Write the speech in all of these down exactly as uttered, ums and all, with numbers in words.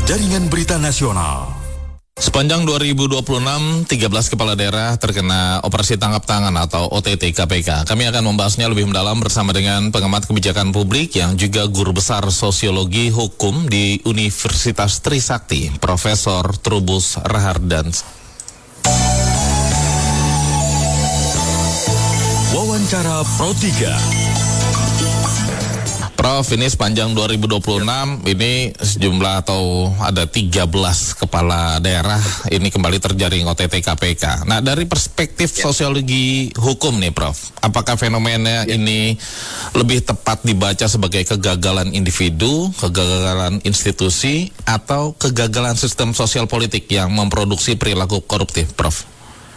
Jaringan Berita Nasional. Sepanjang dua ribu dua puluh enam, tiga belas kepala daerah terkena operasi tangkap tangan atau O T T K P K. Kami akan membahasnya lebih mendalam bersama dengan pengamat kebijakan publik yang juga guru besar sosiologi hukum di Universitas Trisakti, Profesor Trubus Rahardan. Wawancara Pro tiga. Prof, ini sepanjang dua ribu dua puluh enam ini sejumlah atau ada tiga belas kepala daerah ini kembali terjaring O T T K P K. Nah, dari perspektif ya. sosiologi hukum nih Prof, apakah fenomena ya. ini lebih tepat dibaca sebagai kegagalan individu, kegagalan institusi, atau kegagalan sistem sosial politik yang memproduksi perilaku koruptif, Prof?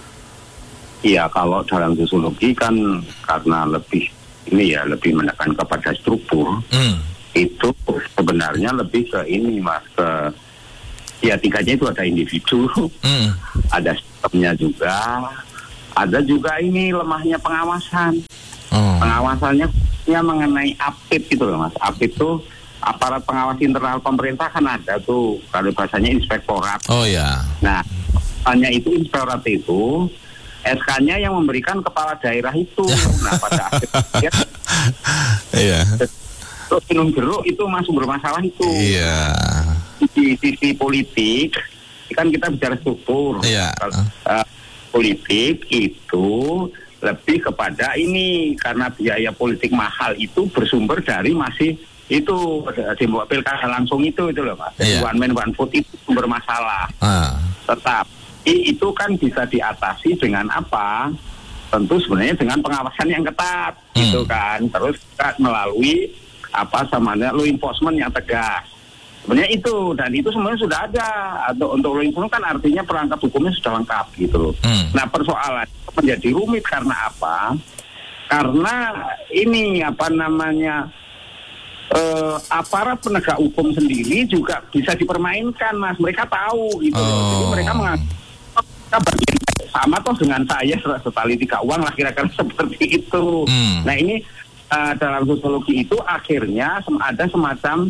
Iya, kalau dalam sosiologi kan karena lebih ini ya lebih menekan kepada struktur, hmm. itu sebenarnya lebih ke ini mas, ke ya tingkatnya itu ada individu, hmm. ada sistemnya juga, ada juga ini lemahnya pengawasan, hmm. pengawasannya ya mengenai apit gitu loh mas, apit itu aparat pengawas internal pemerintah kan ada tuh, kalau bahasanya inspektorat. Oh ya. Nah, hanya itu inspektorat itu S K-nya yang memberikan kepala daerah itu. Nah, pada akhirnya iya. Terus minum jeruk itu masuk bermasalah itu. Iya. Di sisi politik, kan kita bicara struktur. Iya. Uh, politik itu lebih kepada ini, karena biaya politik mahal itu bersumber dari masih itu simbol pilkada langsung itu itu loh mas. Iya. One man one vote itu sumber masalah. Ah. Tetap itu kan bisa diatasi dengan apa? Tentu sebenarnya dengan pengawasan yang ketat, hmm. gitu kan. Terus melalui apa namanya law enforcement yang tegas. Sebenarnya itu, dan itu sebenarnya sudah ada. Atau untuk law enforcement kan artinya perangkat hukumnya sudah lengkap gitu loh. Hmm. Nah, persoalan menjadi rumit karena apa? Karena ini apa namanya Uh, aparat penegak hukum sendiri juga bisa dipermainkan mas, mereka tahu gitu. Oh. Jadi mereka mengatakan bagian sama toh dengan saya setali tiga uang lah kira-kira seperti itu. Hmm. Nah ini uh, dalam sosiologi itu akhirnya ada semacam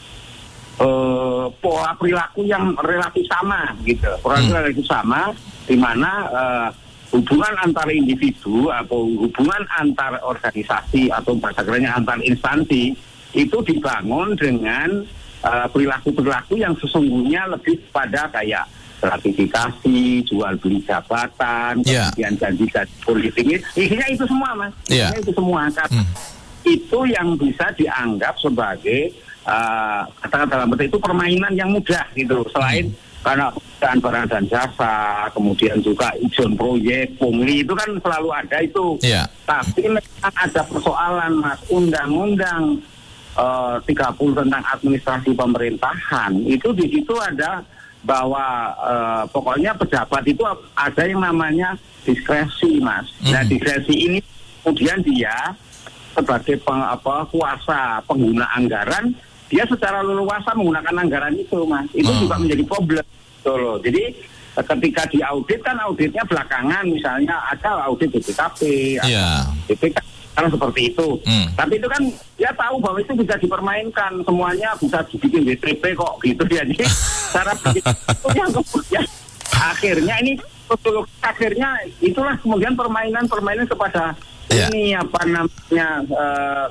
uh, pola perilaku yang relatif sama gitu, pola hmm. relatif sama di mana uh, hubungan antar individu atau hubungan antar organisasi atau bahasa kerennya antar instansi itu dibangun dengan uh, perilaku-perilaku yang sesungguhnya lebih pada kayak gratifikasi, jual beli jabatan, yeah. kemudian janji-janji politik, isinya itu semua mas, yeah. isinya itu semua kan. Hmm. Itu yang bisa dianggap sebagai uh, katakan dalam bentuk itu permainan yang mudah gitu, selain hmm. karena perusahaan barang dan jasa, kemudian juga izin proyek, pungli itu kan selalu ada itu, yeah. tapi memang ada persoalan mas, undang-undang Uh, tiga puluh tentang administrasi pemerintahan itu di situ ada bahwa uh, pokoknya pejabat itu ada yang namanya diskresi mas. Mm. Nah diskresi ini kemudian dia sebagai peng, apa, kuasa pengguna anggaran dia secara leluasa menggunakan anggaran itu mas. Itu mm. juga menjadi problem gitu loh. Jadi ketika diaudit kan auditnya belakangan misalnya ada audit B P K P, yeah. B P K karena seperti itu, hmm. tapi itu kan dia tahu bahwa itu bisa dipermainkan, semuanya bisa dibikin W T P kok gitu ya. Jadi cara begitu yang kemudian akhirnya ini akhirnya itulah kemudian permainan-permainan kepada yeah. ini apa namanya uh,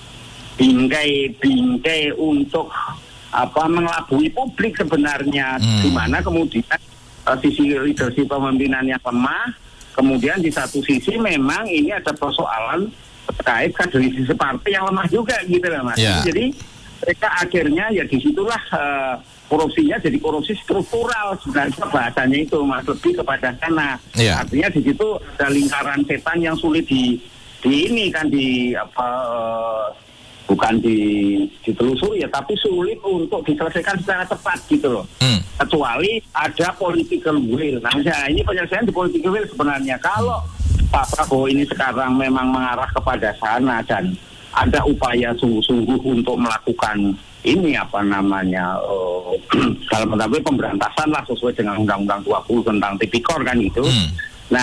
bingkai-bingkai untuk apa mengelabui publik sebenarnya, hmm. di mana kemudian uh, sisi leadership pemimpinan yang lemah, kemudian di satu sisi memang ini ada persoalan terkait kaderisasi partai yang lemah juga gitu loh mas. Yeah. Jadi mereka akhirnya ya disitulah uh, korupsinya jadi korupsi struktural sebenarnya bahasanya itu mas, lebih kepada sana. Yeah. Artinya di situ ada lingkaran setan yang sulit di di ini kan di apa uh, bukan di ditelusuri ya, tapi sulit untuk diselesaikan secara cepat gitu loh. Hmm. Kecuali ada political will. Nah, ini penyelesaian di political will sebenarnya. Kalau Pak Prabowo ini sekarang memang mengarah kepada sana dan ada upaya sungguh-sungguh untuk melakukan ini apa namanya uh, dalam bentuk pemberantasan lah sesuai dengan Undang-Undang dua puluh tentang tipikor kan itu. Hmm. Nah,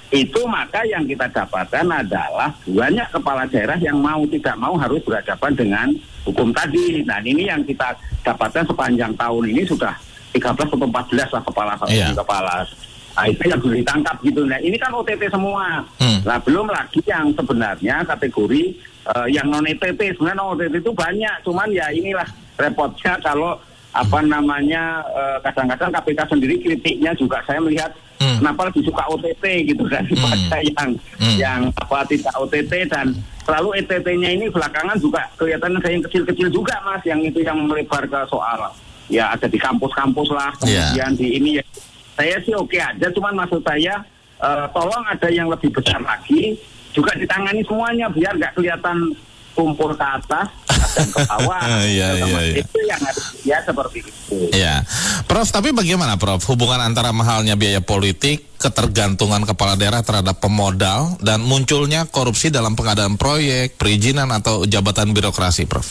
itu maka yang kita dapatkan adalah banyak kepala daerah yang mau tidak mau harus berhadapan dengan hukum tadi. Nah ini yang kita dapatkan sepanjang tahun ini sudah tiga belas atau empat belas lah kepala yeah. kepala. Nah itu yang sudah ditangkap gitu. Nah ini kan O T T semua. Hmm. Nah belum lagi yang sebenarnya kategori uh, yang non O T T. Sebenarnya non O T T itu banyak, cuman ya inilah repotnya kalau apa namanya uh, kadang-kadang K P K sendiri kritiknya juga saya melihat hmm. kenapa lebih suka O T T gitu daripada hmm. yang hmm. yang apa tidak O T T, dan selalu E T T-nya ini belakangan juga kelihatannya saya yang kecil-kecil juga Mas, yang itu yang melebar ke soal ya ada di kampus-kampus lah, kemudian yeah. di ini ya saya sih oke aja, cuman maksud saya uh, tolong ada yang lebih besar lagi juga ditangani semuanya biar nggak kelihatan kumpul ke atas dan ke bawah. ya, ya, ya. Itu yang harus ya seperti itu. Ya, Prof. Tapi bagaimana, Prof? Hubungan antara mahalnya biaya politik, ketergantungan kepala daerah terhadap pemodal, dan munculnya korupsi dalam pengadaan proyek, perizinan atau jabatan birokrasi, Prof?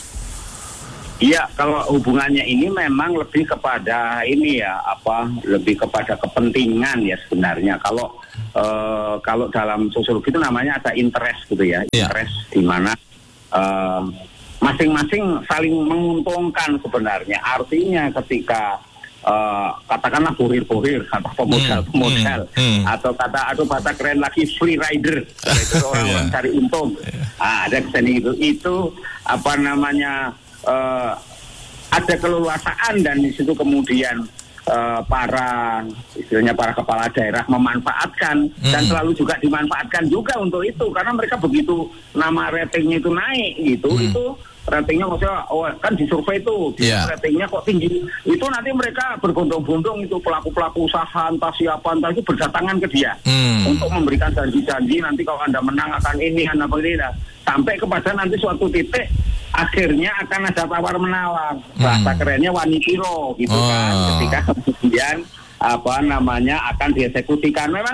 Iya, kalau hubungannya ini memang lebih kepada ini ya, apa? Lebih kepada kepentingan ya sebenarnya. Kalau uh, kalau dalam sosiologi itu namanya ada interest gitu ya, ya. interest di mana Uh, masing-masing saling menguntungkan sebenarnya. Artinya ketika uh, katakanlah bohir-bohir kata pemodal-pemodal hmm, hmm, hmm. atau kata atau bahasa keren lagi free rider, itu orang-orang yeah. cari untung. Yeah. Ah, ada kesini itu itu apa namanya uh, ada keleluasaan, dan di situ kemudian Uh, para istilahnya para kepala daerah memanfaatkan hmm. dan selalu juga dimanfaatkan juga untuk itu, karena mereka begitu nama ratingnya itu naik gitu, hmm. itu ratingnya maksudnya oh, kan di survei itu yeah. ratingnya kok tinggi, itu nanti mereka berbondong-bondong itu pelaku-pelaku usaha entah siapa entah itu berdatangan ke dia hmm. untuk memberikan janji-janji nanti kalau Anda menang akan ini akan apa ini, sampai kepada nanti suatu titik akhirnya akan ada tawar menawar, bahasa hmm. kerennya wanitiro gitu oh. kan, ketika kemudian apa namanya akan dieksekusikan. Memang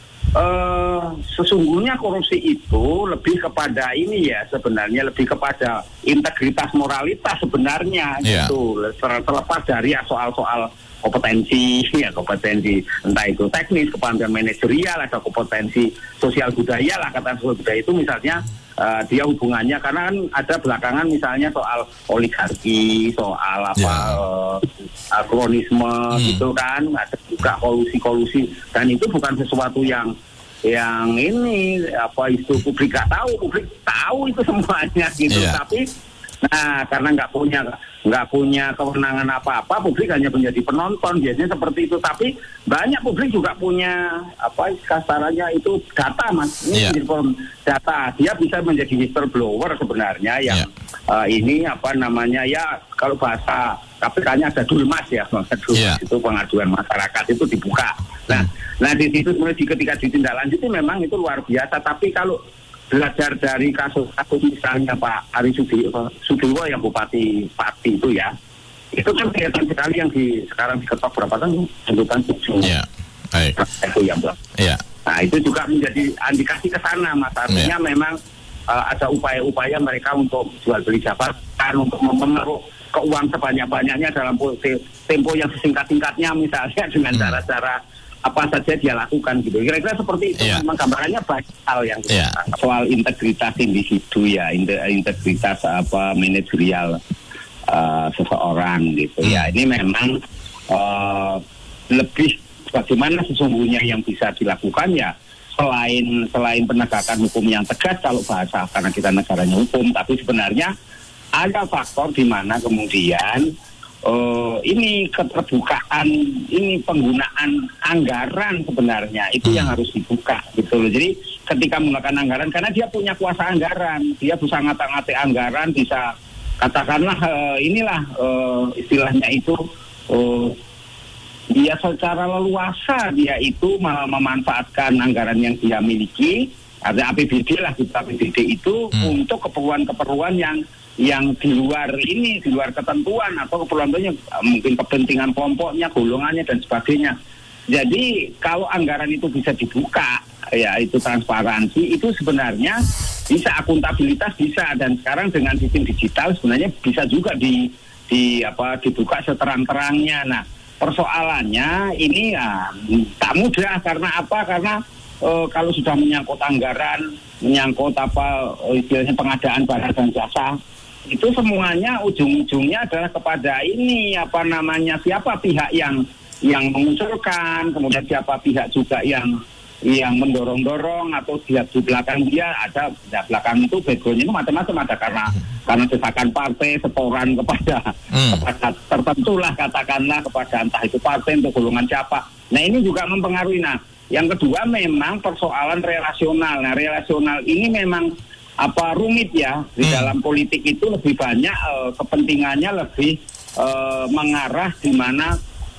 uh, sesungguhnya korupsi itu lebih kepada ini ya, sebenarnya lebih kepada integritas moralitas sebenarnya yeah. gitu, terlepas dari soal-soal kompetensi ya, kompetensi entah itu teknis, kepandaian manajerial, ada kompetensi sosial budaya lah, kata sosial budaya itu misalnya uh, dia hubungannya karena kan ada belakangan misalnya soal oligarki, soal apa yeah. uh, kronisme hmm. gitu kan, ada juga kolusi-kolusi, dan itu bukan sesuatu yang yang ini apa itu publik gak tahu, publik tahu itu semuanya gitu yeah. tapi nah karena nggak punya nggak punya kewenangan apa-apa, publik hanya menjadi penonton biasanya seperti itu. Tapi banyak publik juga punya apa kasarannya itu data Mas, ini yeah. data, dia bisa menjadi whistleblower sebenarnya yang yeah. uh, ini apa namanya ya kalau bahasa K P K-nya ada dulmas ya, dulmas yeah. itu pengaduan masyarakat itu dibuka. Nah, hmm. nah di situ kemudian ketika ditindaklanjuti memang itu luar biasa. Tapi kalau belajar dari kasus-kasus misalnya Pak Ari Sudiwo yang Bupati Pati itu ya, itu kan kelihatan sekali yang di sekarang diketok berapa tahun tuntutan tujuh yeah. hey. itu yang Bang. Yeah. Nah itu juga menjadi indikasi ke sana Mas, artinya yeah. memang uh, ada upaya-upaya mereka untuk jual beli jabatan, untuk memeruk keuangan sebanyak-banyaknya dalam tempo yang sesingkat-singkatnya misalnya dengan hmm. cara-cara apa saja dia lakukan gitu. Kira-kira seperti itu. Yeah. Memang gambarannya banyak hal yang yeah. soal integritas individu ya, integritas apa manajerial uh, seseorang gitu. Hmm. Ya ini memang uh, lebih bagaimana sesungguhnya yang bisa dilakukan ya, selain selain penegakan hukum yang tegas kalau bahasa karena kita negaranya hukum, tapi sebenarnya ada faktor di mana kemudian Uh, ini keterbukaan, ini penggunaan anggaran sebenarnya itu hmm. yang harus dibuka gitu loh. Jadi ketika menggunakan anggaran, karena dia punya kuasa anggaran, dia bisa ngata-ngatai anggaran, bisa katakanlah uh, inilah uh, istilahnya itu uh, dia secara leluasa dia itu memanfaatkan anggaran yang dia miliki, ada A P B D lah gitu, A P B D itu hmm. untuk keperluan-keperluan yang yang di luar ini, di luar ketentuan atau keperluannya mungkin kepentingan kelompoknya, golongannya dan sebagainya. Jadi kalau anggaran itu bisa dibuka, ya itu transparansi, itu sebenarnya bisa akuntabilitas bisa, dan sekarang dengan sistem digital sebenarnya bisa juga di di apa dibuka seterang-terangnya. Nah persoalannya ini ya tak mudah, karena apa? Karena uh, kalau sudah menyangkut anggaran, menyangkut apa uh, istilahnya pengadaan barang dan jasa, itu semuanya ujung-ujungnya adalah kepada ini apa namanya siapa pihak yang yang mengusulkan, kemudian siapa pihak juga yang yang mendorong-dorong atau di, di belakang dia ada di belakang itu background itu macam-macam, ada karena karena desakan partai, setoran kepada hmm. kepada tertentu lah katakanlah, kepada entah itu partai atau golongan siapa. Nah ini juga mempengaruhi. Nah yang kedua memang persoalan relasional. Nah relasional ini memang apa rumit ya di hmm. dalam politik itu lebih banyak uh, kepentingannya lebih uh, mengarah di mana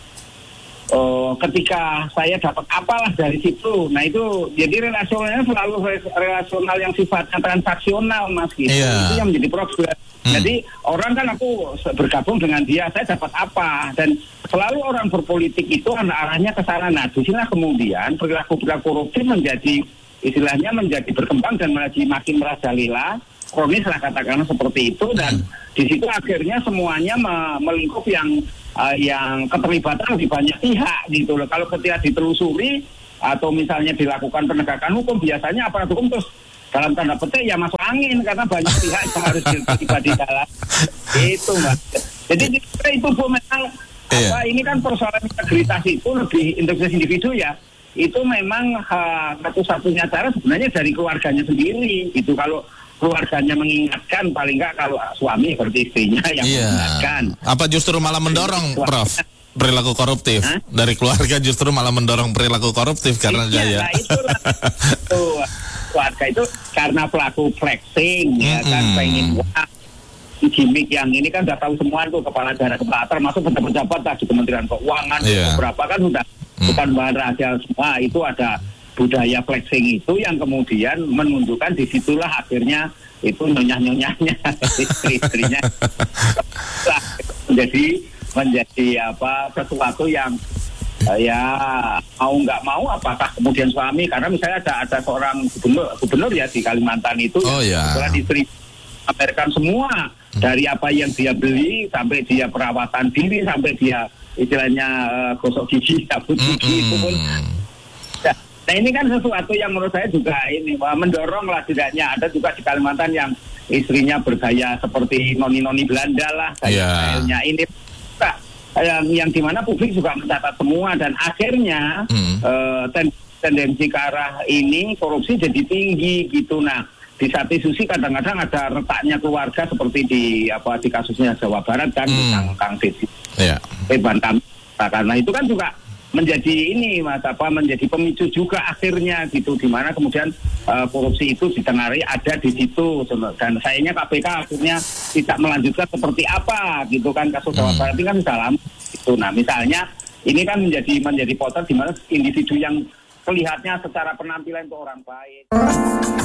Uh, ketika saya dapat apalah dari situ, nah itu jadi relasionalnya selalu relasional yang sifatnya transaksional, Mas, gitu. Yeah. Itu yang menjadi problem. Hmm. Jadi orang kan aku bergabung dengan dia, saya dapat apa, dan selalu orang berpolitik itu arahnya ke sana. Nah, disinilah kemudian perilaku-perilaku korupsi menjadi istilahnya menjadi berkembang dan menjadi makin merajalela, kronis lah katakanlah seperti itu, dan hmm. di situ akhirnya semuanya me- melingkup yang Uh, yang keterlibatan lebih banyak pihak gitu loh. Kalau ketika ditelusuri atau misalnya dilakukan penegakan hukum, biasanya aparat hukum terus dalam tanda petik ya masuk angin karena banyak pihak yang harus terlibat di dalam itu, Mbak. Jadi itu Bu memang yeah. apa ini kan persoalan integritas itu lebih integritas individu ya. Itu memang uh, satu-satunya cara sebenarnya dari keluarganya sendiri gitu. Kalau keluarganya mengingatkan, paling enggak kalau suami seperti istrinya yang iya. mengingatkan. Apa justru malah mendorong, Prof, perilaku koruptif? Hah? Dari keluarga justru malah mendorong perilaku koruptif karena iya, gaya. Nah itulah. itu, keluarga itu karena pelaku flexing, mm-hmm. ya kan, pengen wah, gimmick yang ini kan udah tahu semua tuh kepala daerah, kepala termasuk pejabat-pejabat lah di Kementerian Keuangan, yeah. beberapa kan sudah mm. bukan bahan rahasia semua, itu ada budaya flexing itu yang kemudian menunjukkan disitulah akhirnya itu nyonya-nyonyanya istri-istrinya menjadi menjadi apa sesuatu yang uh, ya mau nggak mau apakah kemudian suami, karena misalnya ada ada seorang gubernur gubernur ya di Kalimantan itu oh, yang ya. istri Amerikan semua hmm. dari apa yang dia beli sampai dia perawatan diri sampai dia istilahnya uh, gosok gigi, cabut gigi hmm. itu pun. Nah ini kan sesuatu yang menurut saya juga ini mendorong lah tidaknya. Ada juga di Kalimantan yang istrinya bergaya seperti noni-noni Belanda lah gaya-gayanya. Yeah. Ini nah, yang, yang dimana publik juga mencatat semua dan akhirnya mm. uh, ten, tendensi ke arah ini korupsi jadi tinggi gitu. Nah di satu sisi kadang-kadang ada retaknya keluarga seperti di apa di kasusnya Jawa Barat kan mm. Kang Kang Desi. Yeah. Beban kami. Nah, karena itu kan juga menjadi ini mas apa menjadi pemicu juga akhirnya gitu, di mana kemudian uh, korupsi itu ditengarai ada di situ, dan sayangnya K P K akhirnya tidak melanjutkan seperti apa gitu kan kasus Jawa Barat ini kan sudah lama itu. Nah misalnya ini kan menjadi menjadi potret di mana individu yang kelihatannya secara penampilan itu orang baik.